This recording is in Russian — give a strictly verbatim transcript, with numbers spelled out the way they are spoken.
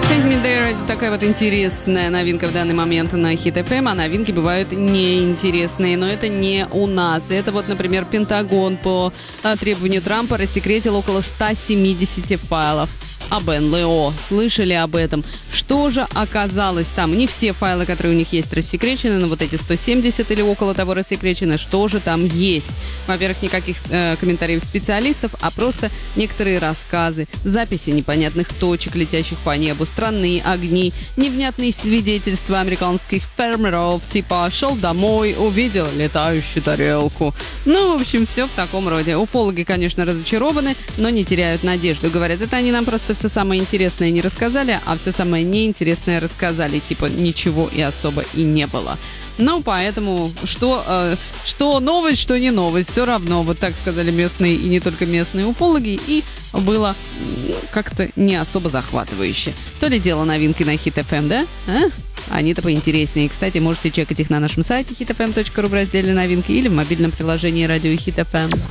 Take Me There — такая вот интересная новинка в данный момент на Hit эф эм, а новинки бывают неинтересные, но это не у нас. Это вот, например, Пентагон по а, требованию Трампа рассекретил около ста семидесяти файлов об эн эл о. Слышали об этом? Что же оказалось там? Не все файлы, которые у них есть, рассекречены, но вот эти сто семьдесят или около того рассекречены. Что же там есть? Во-первых, никаких э, комментариев специалистов, а просто некоторые рассказы, записи непонятных точек, летящих по небу, странные огни, невнятные свидетельства американских фермеров, типа «шел домой, увидел летающую тарелку». Ну, в общем, все в таком роде. Уфологи, конечно, разочарованы, но не теряют надежду. Говорят, это они нам просто все самое интересное не рассказали, а все самое неинтересное рассказали. Типа ничего и особо и не было. Ну, поэтому что, э, что новость, что не новость, все равно, вот так сказали местные и не только местные уфологи, и было ну, как-то не особо захватывающе. То ли дело новинки на Hit эф эм, да? А? Они-то поинтереснее. Кстати, можете чекать их на нашем сайте хит эф эм точка ру в разделе новинки или в мобильном приложении радио Hit эф эм.